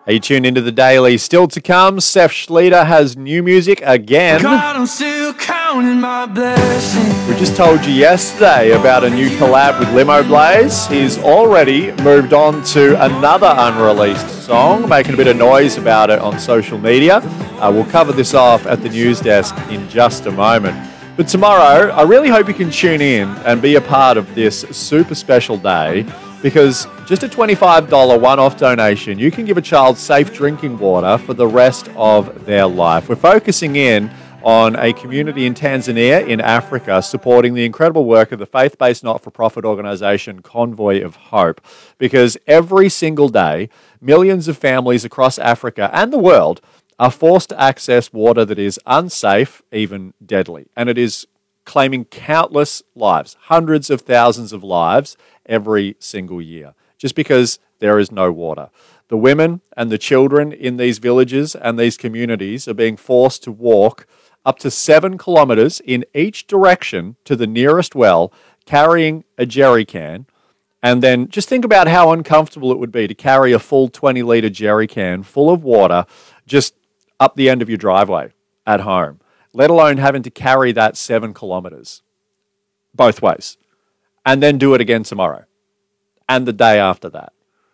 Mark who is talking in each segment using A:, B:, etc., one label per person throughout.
A: Are you tuned into the Daily? Still to come, Seth Schlieder has new music again.
B: God, I'm still counting my blessings.
A: We just told you yesterday about a new collab with Limo Blaze. He's already moved on to another unreleased song, making a bit of noise about it on social media. We'll cover this off at the news desk in just a moment. But tomorrow, I really hope you can tune in and be a part of this super special day, because just a $25 one-off donation, you can give a child safe drinking water for the rest of their life. We're focusing in on a community in Tanzania in Africa supporting the incredible work of the faith-based not-for-profit organisation Convoy of Hope, because every single day, millions of families across Africa and the world are forced to access water that is unsafe, even deadly. And it is claiming countless lives, hundreds of thousands of lives every single year, just because there is no water. The women and the children in these villages and these communities are being forced to walk up to 7 kilometres in each direction to the nearest well, carrying a jerry can. And then just think about how uncomfortable it would be to carry a full 20-litre jerry can full of water just up the end of your driveway at home, let alone having to carry that 7 kilometres both ways, and then do it again tomorrow and the day after that.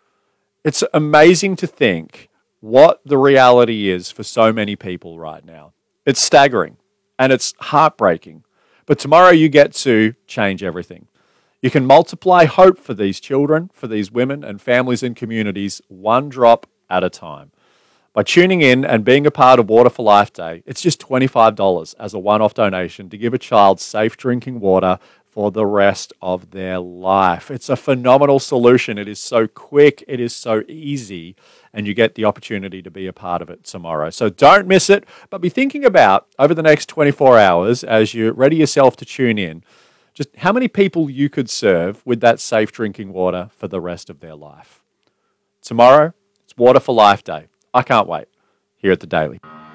A: It's amazing to think what the reality is for so many people right now. It's staggering and it's heartbreaking. But tomorrow you get to change everything. You can multiply hope for these children, for these women and families and communities, one drop at a time. By tuning in and being a part of Water for Life Day, it's just $25 as a one-off donation to give a child safe drinking water for the rest of their life. It's a phenomenal solution. It is so quick, it is so easy, and you get the opportunity to be a part of it tomorrow. So don't miss it, but be thinking about over the next 24 hours as you ready yourself to tune in, just how many people you could serve with that safe drinking water for the rest of their life. Tomorrow, it's Water for Life Day. I can't wait. Here at the Daily.